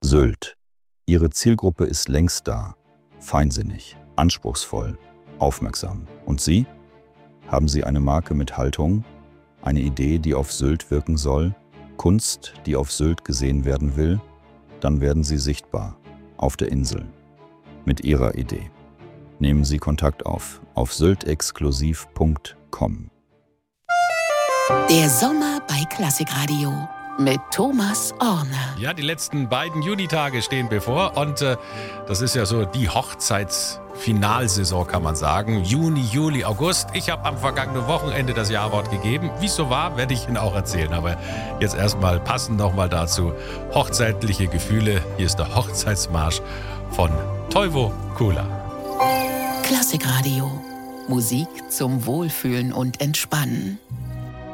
Sylt. Ihre Zielgruppe ist längst da. Feinsinnig, anspruchsvoll, aufmerksam. Und Sie? Haben Sie eine Marke mit Haltung? Eine Idee, die auf Sylt wirken soll? Kunst, die auf Sylt gesehen werden will? Dann werden Sie sichtbar. Auf der Insel. Mit Ihrer Idee. Nehmen Sie Kontakt auf syltexklusiv.com. Der Sommer bei Klassikradio mit Thomas Orner. Ja, die letzten beiden Junitage stehen bevor und das ist ja so die Hochzeitsfinalsaison, kann man sagen. Juni, Juli, August. Ich habe am vergangenen Wochenende das Jawort gegeben. Wie es so war, werde ich Ihnen auch erzählen. Aber jetzt erstmal passend nochmal dazu hochzeitliche Gefühle. Hier ist der Hochzeitsmarsch von Toivo Kula. Klassikradio. Musik zum Wohlfühlen und Entspannen.